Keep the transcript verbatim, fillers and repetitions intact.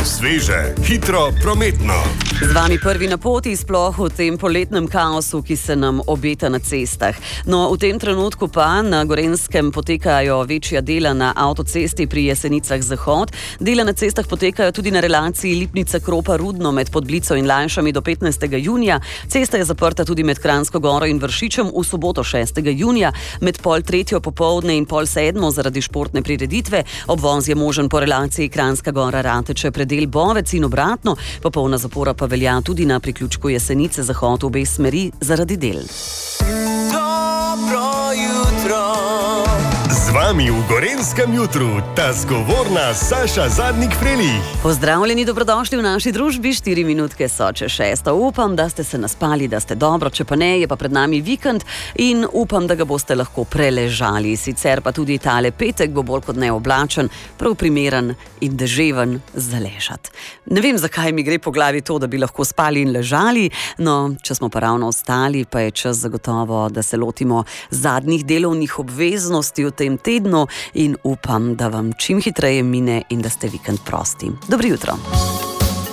Sveže, hitro, prometno. Z vami prvi na poti, sploh v tem poletnem kaosu, ki se nam obeta na cestah. No, v tem trenutku pa na Gorenjskem potekajo večja dela na avtocesti pri Jesenicah Zahod. Dela na cestah potekajo tudi na relaciji Lipnica-Kropa-Rudno med Podblico in Lajšami do petnajstega junija. Cesta je zaprta tudi med Kranjsko Goro in Vršičem v soboto šestega junija, med pol tretjo popoldne in pol sedmo zaradi športne prireditve. Obvoz je možen po relaciji Kranjska Gora-Rateče predel Bovec in obratno. Popolna zapora pa velja tudi na priključku Jesenice Zahod v obe smeri zaradi del. Dobro jutro. Z vami v Gorenjskem jutru ta zgovorna Saša Zadnik-Frelih. Pozdravljeni, dobrodošli v naši družbi. Štiri minutke so čez šesto. Upam, da ste se naspali, da ste dobro, če pa ne, je pa pred nami vikend in upam, da ga boste lahko preležali. Sicer pa tudi tale petek bo bolj kot ne oblačen, prav primeren in deževen za ležat. Ne vem, zakaj mi gre po glavi to, da bi lahko spali in ležali, no, če smo pa ravno ostali, pa je čas zagotovo, da se lotimo zadnjih delovnih obveznosti v tem tednu in upam, da vam čim hitreje mine in da ste vikend prosti. Dobro jutro.